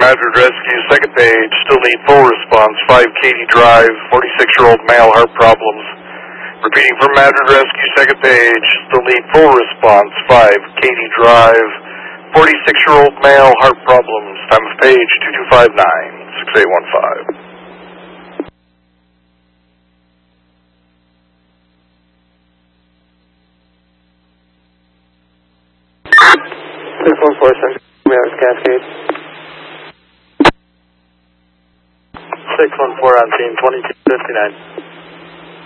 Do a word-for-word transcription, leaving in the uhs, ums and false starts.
Madrid Rescue, second page, still need full response, five Katy Drive, forty-six-year-old male, heart problems. Repeating from Madrid Rescue, second page, still need full response, five Katy Drive, forty-six-year-old male, heart problems. Time of page two two five nine, six eight one five. six one four, Cascade. six one four on scene, twenty-two fifty-nine.